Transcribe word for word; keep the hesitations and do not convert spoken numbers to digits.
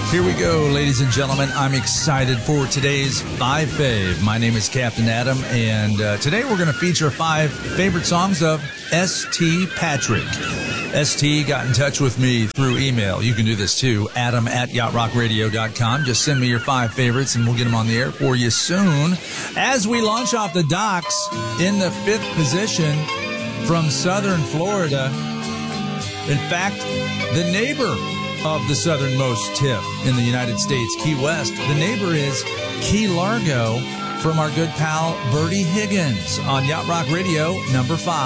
Here we go, ladies and gentlemen. I'm excited for today's Five Fave. My name is Captain Adam, and uh, today we're going to feature five favorite songs of S T Patrick. S T got in touch with me through email. You can do this too, adam at yacht rock radio dot com. Just send me your five favorites, and we'll get them on the air for you soon. As we launch off the docks in the fifth position from southern Florida, in fact, the neighbor of the southernmost tip in the United States, Key West. The neighbor is Key Largo from our good pal Bertie Higgins on Yacht Rock Radio, number five.